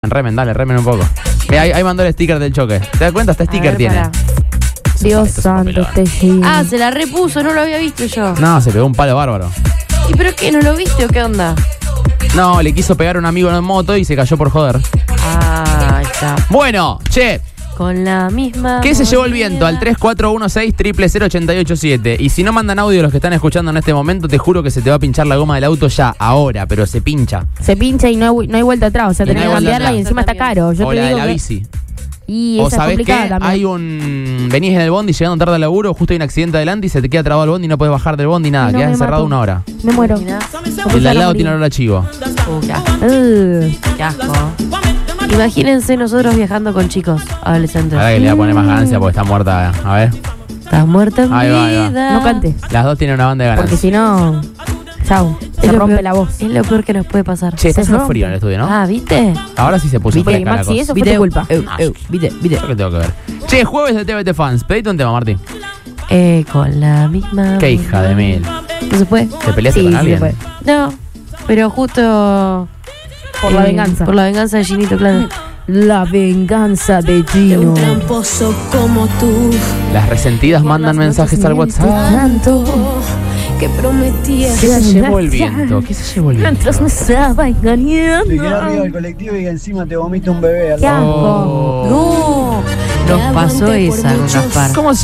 Remen, dale, remen un poco. Mira, ahí mandó el sticker del choque. ¿Te das cuenta? Este sticker tiene. Pará. Dios santo, Ah, se la repuso, no lo había visto yo. No, se pegó un palo bárbaro. ¿Y pero qué? ¿No lo viste o qué onda? No, le quiso pegar a un amigo en moto y se cayó por joder. Ah, ahí está. Bueno, che, Con la misma. ¿qué se llevó el viento? Al 3416-000-887. Y si no mandan audio los que están escuchando en este momento, te juro que se te va a pinchar la goma del auto ya, ahora, pero se pincha. Se pincha y no hay vuelta atrás. O sea, Y tenés no que hay vuelta cambiarla atrás. y encima está caro. Yo O te la de digo la que- bici. Y O esa es sabés que complicada también. hay un... Venís en el bondi llegando tarde al laburo, justo hay un accidente adelante y se te queda trabado el bondi y no puedes bajar del bondi y nada, No, quedás me encerrado mato. 1 hora. Me muero. Mirá. Y el de al lado tiene olor a chivo. Qué asco. Ugh. Qué asco. Imagínense nosotros viajando con chicos adolescentes. Ahora que le voy a poner más ganancia porque está muerta. A ver. Estás muerta en Ahí va, ahí va. vida. No cante. Las dos tienen una banda de Porque ganancia. si no. Chau. Se Es lo rompe peor- la voz. Es lo peor que nos puede pasar. Che, está se haciendo rompe. frío en el estudio, ¿no? Ah, ¿viste? Ahora sí se puso Viste, fresca la Maxi, cosa. eso fue tu culpa. Viste. ¿Yo qué tengo que ver? Che, jueves de TBT Fans. Pedite un tema, Martín. Con la misma. Qué hija de mil. ¿No se puede? ¿Te peleaste Sí, con sí alguien? se puede. No, pero justo. Por la venganza. Por la venganza de Ginito, claro. La venganza de Gino. Un tramposo como tú, Las resentidas mandan mensajes al WhatsApp. Tanto. que prometías. ¿Qué se llevó el viento? ¿Qué se llevó el viento? Mientras me estaba Te quedé arriba engañando. del colectivo y encima te vomita un bebé al Qué lado. asco. No, nos pasó esa con Gaspar. ¿Cómo se